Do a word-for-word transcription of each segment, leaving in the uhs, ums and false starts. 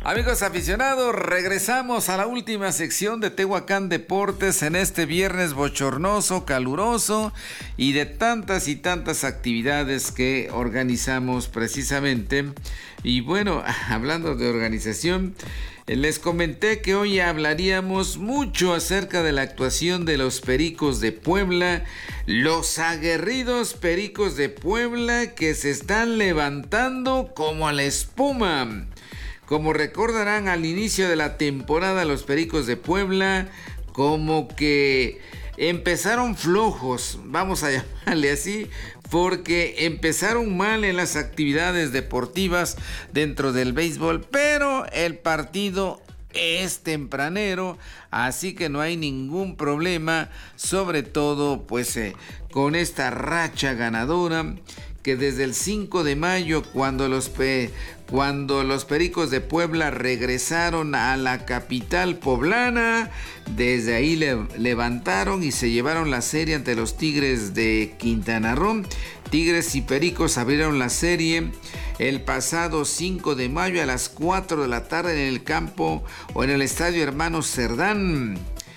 Amigos aficionados, regresamos a la última sección de Tehuacán Deportes en este viernes bochornoso, caluroso y de tantas y tantas actividades que organizamos precisamente. Y bueno, hablando de organización, les comenté que hoy hablaríamos mucho acerca de la actuación de los Pericos de Puebla, los aguerridos Pericos de Puebla que se están levantando como a la espuma. Como recordarán, al inicio de la temporada los Pericos de Puebla como que empezaron flojos, vamos a llamarle así, porque empezaron mal en las actividades deportivas dentro del béisbol, pero el partido es tempranero, así que no hay ningún problema, sobre todo pues eh, con esta racha ganadora que desde el cinco de mayo, cuando los, pe, cuando los Pericos de Puebla regresaron a la capital poblana, desde ahí le, levantaron y se llevaron la serie ante los Tigres de Quintana Roo. Tigres y Pericos abrieron la serie el pasado cinco de mayo a las cuatro de la tarde en el campo o en el estadio Hermanos Cerdán,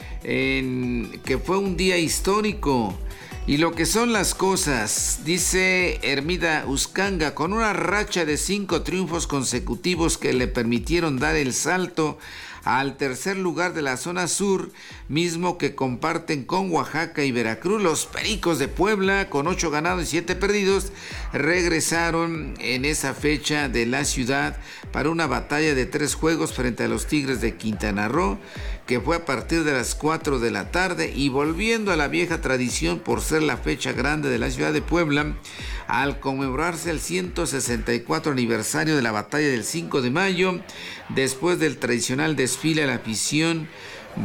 en, que fue un día histórico. Y lo que son las cosas, dice Hermida Uscanga, con una racha de cinco triunfos consecutivos que le permitieron dar el salto al tercer lugar de la zona sur, mismo que comparten con Oaxaca y Veracruz. Los Pericos de Puebla, con ocho ganados y siete perdidos, regresaron en esa fecha de la ciudad para una batalla de tres juegos frente a los Tigres de Quintana Roo, que fue a partir de las cuatro de la tarde, y volviendo a la vieja tradición por ser la fecha grande de la ciudad de Puebla, al conmemorarse el ciento sesenta y cuatro aniversario de la batalla del cinco de mayo, después del tradicional desfile a la afición